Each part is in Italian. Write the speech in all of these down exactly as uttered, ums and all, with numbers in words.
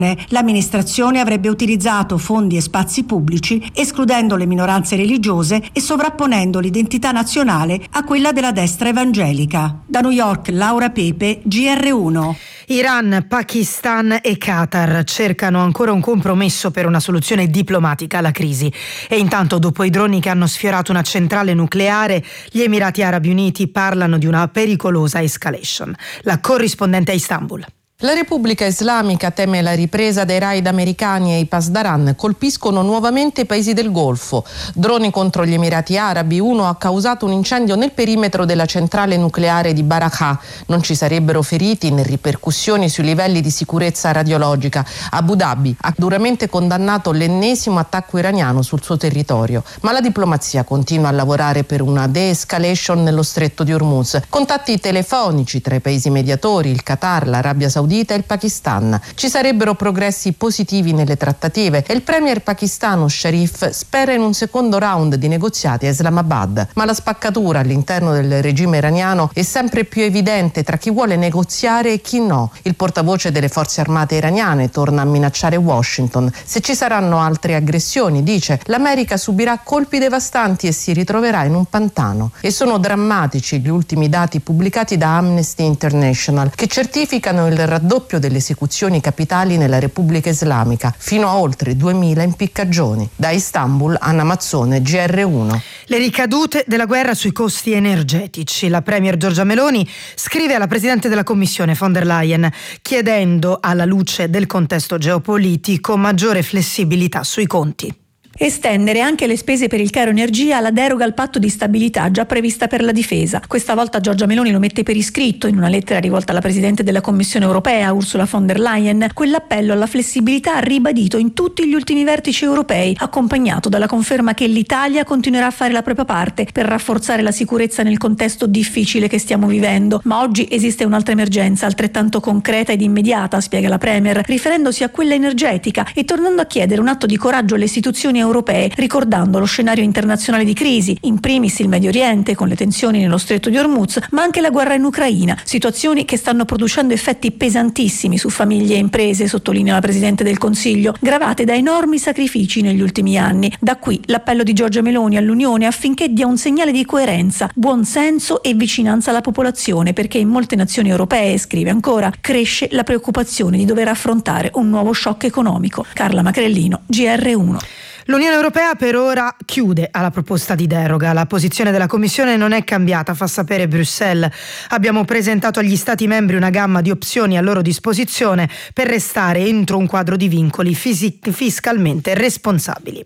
L'amministrazione avrebbe utilizzato fondi e spazi pubblici escludendo le minoranze religiose e sovrapponendo l'identità nazionale a quella della destra evangelica. Da New York, Laura Pepe, G R uno. Iran, Pakistan e Qatar cercano ancora un compromesso per una soluzione diplomatica alla crisi. E intanto, dopo i droni che hanno sfiorato una centrale nucleare, gli Emirati Arabi Uniti parlano di una pericolosa escalation. La corrispondente a Istanbul. La Repubblica Islamica teme la ripresa dei raid americani e i Pasdaran colpiscono nuovamente i paesi del Golfo. Droni contro gli Emirati Arabi, uno ha causato un incendio nel perimetro della centrale nucleare di Barakah. Non ci sarebbero feriti né ripercussioni sui livelli di sicurezza radiologica. Abu Dhabi ha duramente condannato l'ennesimo attacco iraniano sul suo territorio. Ma la diplomazia continua a lavorare per una de-escalation nello stretto di Hormuz. Contatti telefonici tra i paesi mediatori, il Qatar, l'Arabia Saudita e il Pakistan. Ci sarebbero progressi positivi nelle trattative e il premier pakistano Sharif spera in un secondo round di negoziati a Islamabad. Ma la spaccatura all'interno del regime iraniano è sempre più evidente tra chi vuole negoziare e chi no. Il portavoce delle forze armate iraniane torna a minacciare Washington. Se ci saranno altre aggressioni, dice, l'America subirà colpi devastanti e si ritroverà in un pantano. E sono drammatici gli ultimi dati pubblicati da Amnesty International che certificano il raddoppio delle esecuzioni capitali nella Repubblica Islamica, fino a oltre duemila impiccagioni. Da Istanbul, Anna Mazzone, G R uno. Le ricadute della guerra sui costi energetici. La premier Giorgia Meloni scrive alla Presidente della Commissione von der Leyen chiedendo, alla luce del contesto geopolitico, maggiore flessibilità sui conti. Estendere anche le spese per il caro energia alla deroga al patto di stabilità già prevista per la difesa. Questa volta Giorgia Meloni lo mette per iscritto in una lettera rivolta alla Presidente della Commissione europea, Ursula von der Leyen. Quell'appello alla flessibilità ribadito in tutti gli ultimi vertici europei, accompagnato dalla conferma che l'Italia continuerà a fare la propria parte per rafforzare la sicurezza nel contesto difficile che stiamo vivendo. Ma oggi esiste un'altra emergenza altrettanto concreta ed immediata, spiega la Premier, riferendosi a quella energetica e tornando a chiedere un atto di coraggio alle istituzioni europee, ricordando lo scenario internazionale di crisi, in primis il Medio Oriente con le tensioni nello stretto di Hormuz, ma anche la guerra in Ucraina, situazioni che stanno producendo effetti pesantissimi su famiglie e imprese, sottolinea la Presidente del Consiglio, gravate da enormi sacrifici negli ultimi anni. Da qui l'appello di Giorgia Meloni all'Unione affinché dia un segnale di coerenza, buon senso e vicinanza alla popolazione, perché in molte nazioni europee, scrive ancora, cresce la preoccupazione di dover affrontare un nuovo shock economico. Carla Macrellino, G R uno. L'Unione Europea per ora chiude alla proposta di deroga. La posizione della Commissione non è cambiata, fa sapere Bruxelles. Abbiamo presentato agli Stati membri una gamma di opzioni a loro disposizione per restare entro un quadro di vincoli fisi- fiscalmente responsabili.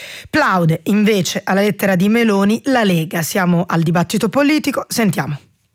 Plaude invece alla lettera di Meloni la Lega. Siamo al dibattito politico, sentiamo.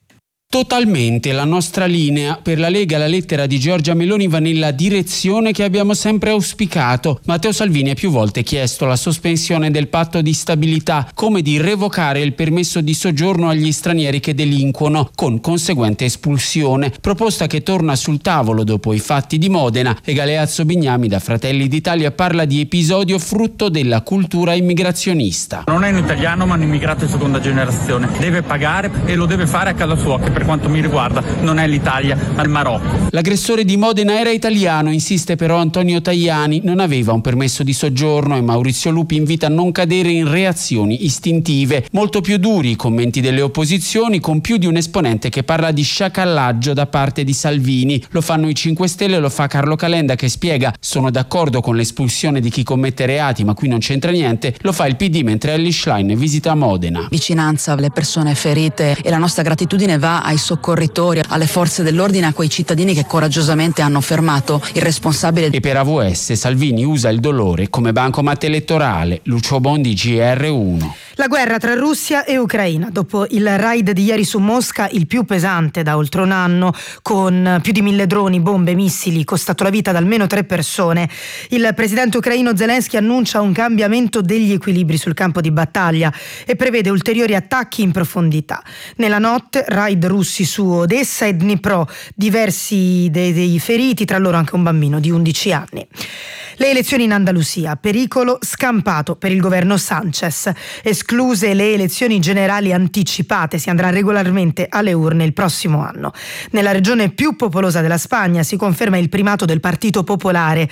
Totalmente, la nostra linea. Per la Lega la lettera di Giorgia Meloni va nella direzione che abbiamo sempre auspicato. Matteo Salvini ha più volte chiesto la sospensione del patto di stabilità, come di revocare il permesso di soggiorno agli stranieri che delinquono, con conseguente espulsione, proposta che torna sul tavolo dopo i fatti di Modena, e Galeazzo Bignami da Fratelli d'Italia parla di episodio frutto della cultura immigrazionista. Non è un italiano ma un immigrato di seconda generazione, deve pagare e lo deve fare a casa sua, che per quanto mi riguarda non è l'Italia ma il Marocco. L'aggressore di Modena era italiano, insiste però Antonio Tajani, non aveva un permesso di soggiorno e Maurizio Lupi invita a non cadere in reazioni istintive. Molto più duri i commenti delle opposizioni, con più di un esponente che parla di sciacallaggio da parte di Salvini. Lo fanno i cinque Stelle, lo fa Carlo Calenda che spiega: sono d'accordo con l'espulsione di chi commette reati ma qui non c'entra niente. Lo fa il P D mentre Elly Schlein visita Modena. Vicinanza alle persone ferite e la nostra gratitudine va ai soccorritori, alle forze dell'ordine, a quei cittadini che coraggiosamente hanno fermato il responsabile. E per A V S Salvini usa il dolore come bancomat elettorale. Lucio Bondi, G R uno. La guerra tra Russia e Ucraina. Dopo il raid di ieri su Mosca, il più pesante da oltre un anno, con più di mille droni, bombe, missili, costato la vita ad almeno tre persone, il presidente ucraino Zelensky annuncia un cambiamento degli equilibri sul campo di battaglia e prevede ulteriori attacchi in profondità. Nella notte raid russi su Odessa e Dnipro, diversi dei, dei feriti, tra loro anche un bambino di undici anni. Le elezioni in Andalusia, pericolo scampato per il governo Sanchez. Escluse le elezioni generali anticipate, si andrà regolarmente alle urne il prossimo anno. Nella regione più popolosa della Spagna si conferma il primato del Partito Popolare,